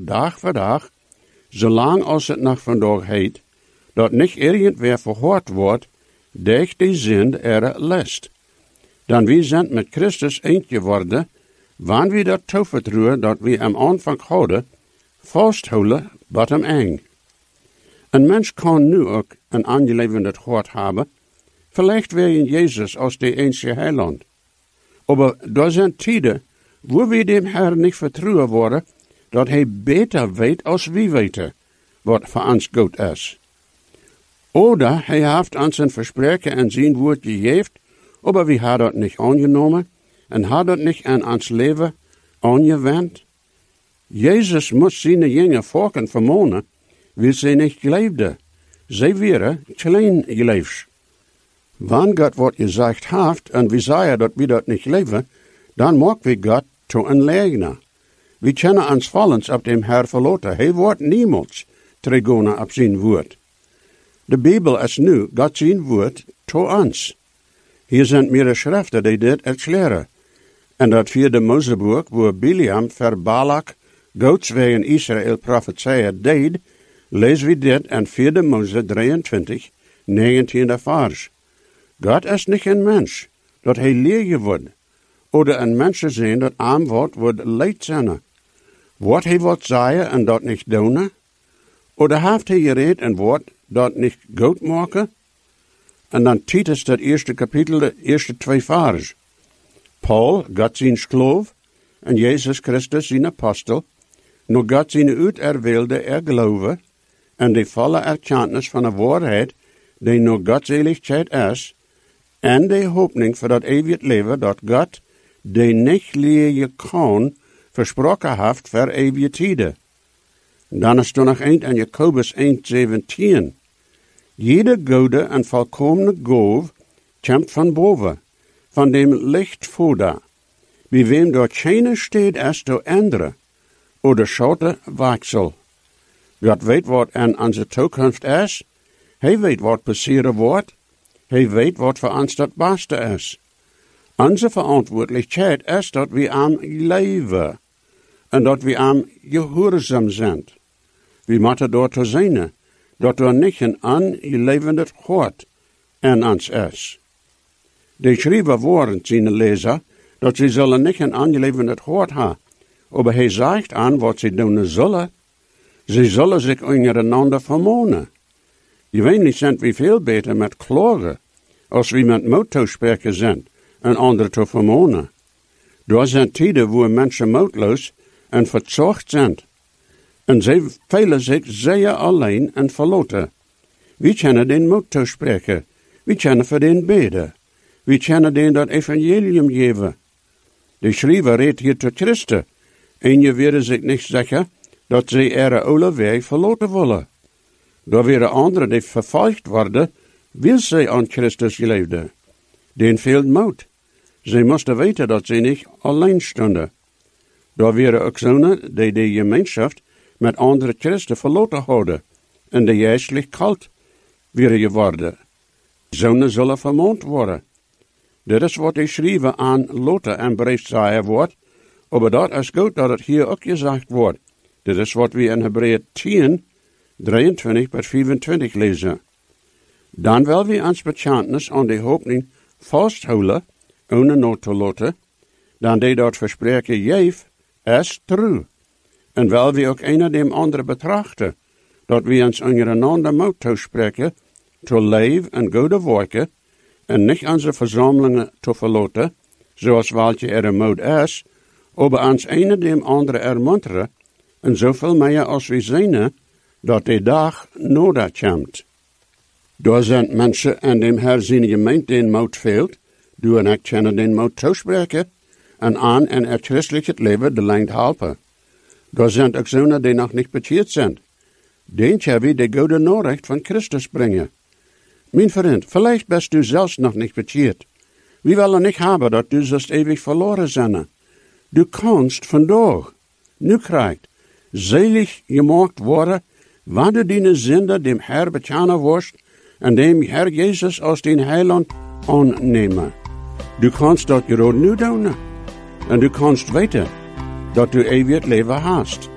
dag voor dag, zolang als het nog vandaag heet, dat niet irgendwer verhoord wordt, durch die zin lest. Dan wie zijn met Christus eend geworden, wanneer we dat toevertrouwen dat we am aanvang hadden, vasthouden wat hem eng. Een mens kan nu ook een aangelevend hart hebben, vielleicht weer in Jezus als de enige heiland. Maar er zijn tijden, wo we dem Herr niet vertrouwen worden, dat hij beter weet als wie weten, wat voor ons goed is. Oder hij heeft ons een verspreken en zijn woord gegeven, maar we hadden dat niet aangenomen en hadden dat niet aan ons leven aangewend. Jezus moest zijn jonge volken vermonen, wie ze niet geloofden. Zij waren klein geloofs. Wanneer God wat gezegd heeft en we zeggen dat we dat niet leven, dan maken we God tot een leugner. We kennen ons vallens op dem Herr verloten. Hij wordt niemals teruggaan op zijn woord. De Bijbel is nu God zijn woord tot ons. Hier zijn meerdere schriften die dit erklären. En dat vierde Moseboek, waar Biliam voor Balak Gods wegen Israël profetieën deed, lezen we dit in 4 Mose 23, 19e vers. God is niet een mens, dat hij leeg wordt, oder een mens zijn dat arm wordt leid zijn. Wat hij wat zeggen en dat niet doen? Oder heeft hij gereed een woord dat niet goed maken? En dan Titus dat eerste kapitel, de eerste 2 vers. Paul, God zijn geloof, en Jezus Christus zijn apostel, nu God zijn uiterwilde geloven, en de volle erkennis van de waarheid, die nu Godseligheid is, en de hoopning voor dat eeuwig leven dat God, die niet leer kan, versproken heeft voor eeuwige tijden. Dan is er nog eind in Jacobus 1:17. Jede goede en volkomene goof komt van boven, van dem lichtvoeder, wie wem door geen steed is door andere, oder schoute wachsel. God weet wat in onze toekomst is, hij weet wat passeren wordt, hij weet wat voor ons dat beste is. Onze verantwoordelijkheid is dat we aan leven, en dat we aan gehoorzaam zijn. We moeten door te zijn, dat er niet een aangelevend hart in ons is. De schrijver woorden zijn lezer, dat ze zullen niet een aangelevend hart hebben, maar hij zegt aan wat ze doen zullen. Ze zullen zich ondereinander vermonen. Je weet niet zijn we veel beter met klagen, als we met moedtoespreken zijn en anderen te vermonen. Er zijn tijden waar mensen moedloos en verzocht zijn. En ze velen zich zeer alleen en verloten. We kennen den moed toespreken. We kennen voor den beden. We kennen den dat evangelium geven. De schrijver redt hier tot Christen. En je wilde zich niet zeggen dat ze er alle weg verloten willen. Door weer anderen die vervolgd worden, wil ze aan Christus geloofden. Den veelt moed. Ze moesten weten dat ze niet alleen stonden. Door weer ook zonen die de gemeenschap met andere christen verloten houden en de geestelijk kalt weer geworden. Zonen zullen vermoord worden. Dit is wat de schrijver aan Lotte en brief zeggen wordt, maar dat is goed dat het hier ook gezegd wordt. Dit is wat we in Hebreeën 10, 23-25 lezen. Dan wil we ons bekentenis aan de hoopning vasthouden, ohne nood te laten, dan die dat verspreken geeft, is true. En wel we ook een dem andere betrachten, dat we ons ondereinander moeten toespreken, te leven en goede werken, en niet onze verzamelingen te verlaten, zoals welke er een moed is, maar ons een dem andere ermunteren, en zoveel meer als we zien, dat de dag nodig komt. Door zijn mensen en dem Herr zijn gemeente den moed veelt, door en ik kennen den moed toespreken, en aan en het christelijk leven de lengte helpen. Daar zijn ook zonen die nog niet bekeerd zijn. Den we de goede Nachricht van Christus brengen. Mijn vriend, vielleicht bist du zelfs nog niet bekeerd. We willen niet hebben dat du zult ewig verloren zijn. Du kannst vandaag, nu krijgt, selig gemaakt worden, wanneer du die Sünde dem Herr bekennen wirst en dem Herr Jezus als den Heiland aannemen. Du kannst dat gerade nu doen. En du kannst weten dat du eeuwig leven hast.